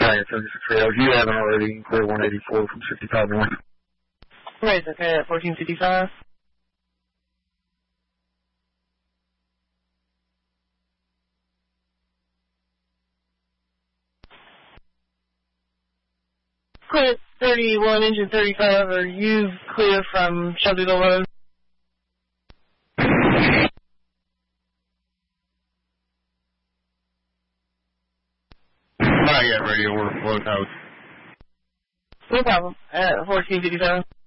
at 36 Rails. You haven't already clear 184 from 65 North. Right, okay, at 1455. Clear 31, engine 35, are you clear from Shelbyville Road? Not yet, radio. We're float out. No problem. At 1455.